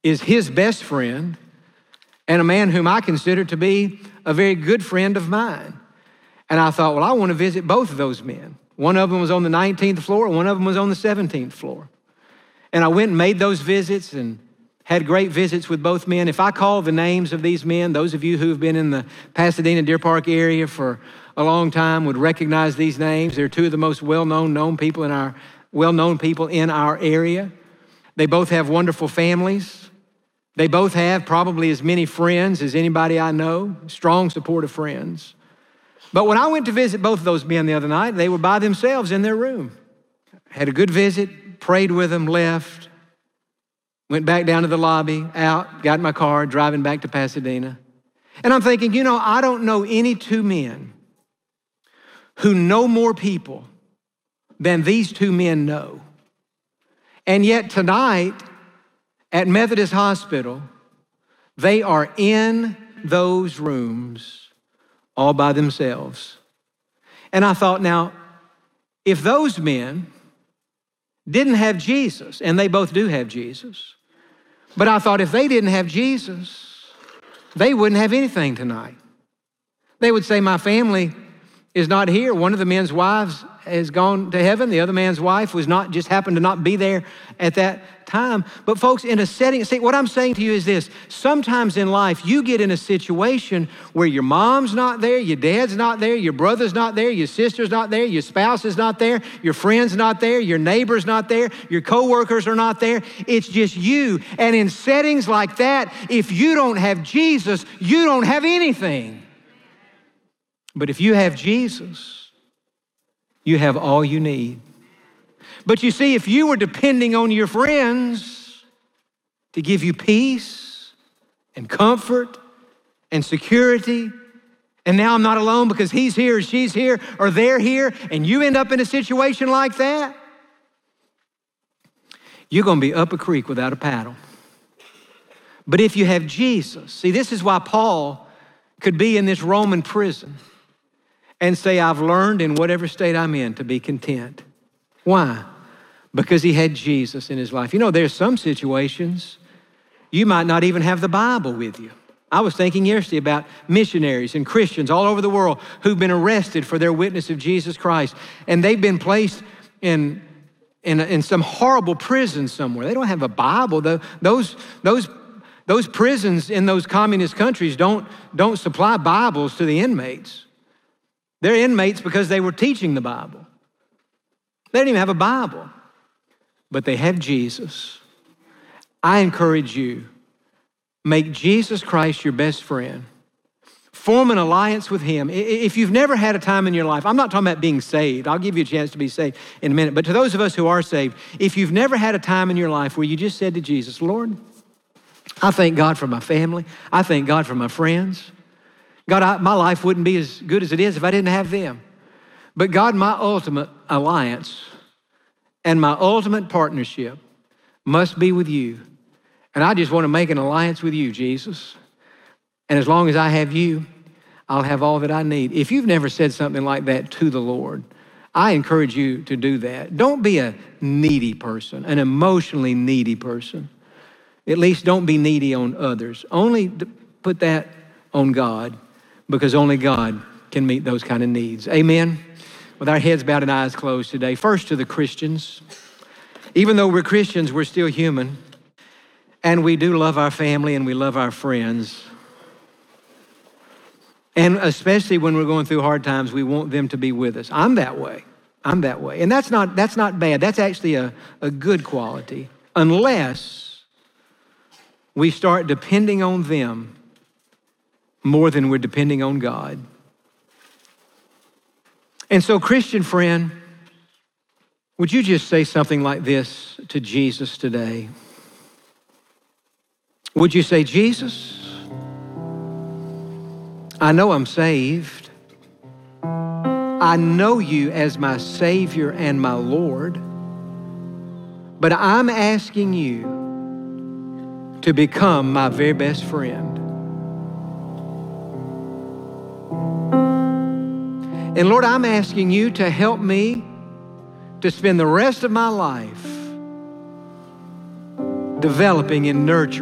is his best friend and a man whom I consider to be a very good friend of mine. And I thought, well, I want to visit both of those men. One of them was on the 19th floor, one of them was on the 17th floor. And I went and made those visits and had great visits with both men. If I call the names of these men, those of you who have been in the Pasadena, Deer Park area for a long time would recognize these names. They're two of the most well-known people in our area. They both have wonderful families. They both have probably as many friends as anybody I know, strong, supportive friends. But when I went to visit both of those men the other night, they were by themselves in their room. Had a good visit, prayed with them, left, went back down to the lobby, out, got in my car, driving back to Pasadena. And I'm thinking, I don't know any two men who know more people than these two men know. And yet tonight at Methodist Hospital, they are in those rooms all by themselves. And I thought, now, if those men didn't have Jesus, and they both do have Jesus, but I thought if they didn't have Jesus, they wouldn't have anything tonight. They would say, my family is not here. One of the men's wives has gone to heaven. The other man's wife just happened to not be there at that time. But folks, in a setting, see, what I'm saying to you is this. Sometimes in life, you get in a situation where your mom's not there, your dad's not there, your brother's not there, your sister's not there, your spouse is not there, your friend's not there, your neighbor's not there, your coworkers are not there. It's just you. And in settings like that, if you don't have Jesus, you don't have anything. But if you have Jesus, you have all you need. But you see, if you were depending on your friends to give you peace and comfort and security, and now I'm not alone because he's here or she's here or they're here, and you end up in a situation like that, you're going to be up a creek without a paddle. But if you have Jesus, see, this is why Paul could be in this Roman prison and say, I've learned in whatever state I'm in to be content. Why? Because he had Jesus in his life. There's some situations you might not even have the Bible with you. I was thinking yesterday about missionaries and Christians all over the world who've been arrested for their witness of Jesus Christ. And they've been placed in some horrible prison somewhere. They don't have a Bible. Those prisons in those communist countries don't supply Bibles to the inmates. They're inmates because they were teaching the Bible. They don't even have a Bible, but they have Jesus. I encourage you, make Jesus Christ your best friend. Form an alliance with him. If you've never had a time in your life, I'm not talking about being saved. I'll give you a chance to be saved in a minute. But to those of us who are saved, if you've never had a time in your life where you just said to Jesus, Lord, I thank God for my family. I thank God for my friends. God, my life wouldn't be as good as it is if I didn't have them. But God, my ultimate alliance and my ultimate partnership must be with you. And I just want to make an alliance with you, Jesus. And as long as I have you, I'll have all that I need. If you've never said something like that to the Lord, I encourage you to do that. Don't be a needy person, an emotionally needy person. At least don't be needy on others. Only put that on God, because only God can meet those kind of needs. Amen? With our heads bowed and eyes closed today. First, to the Christians. Even though we're Christians, we're still human. And we do love our family and we love our friends. And especially when we're going through hard times, we want them to be with us. I'm that way. And that's not bad. That's actually a good quality. Unless we start depending on them more than we're depending on God. And so, Christian friend, would you just say something like this to Jesus today? Would you say, Jesus, I know I'm saved. I know you as my Savior and my Lord, but I'm asking you to become my very best friend. And Lord, I'm asking you to help me to spend the rest of my life developing and nurturing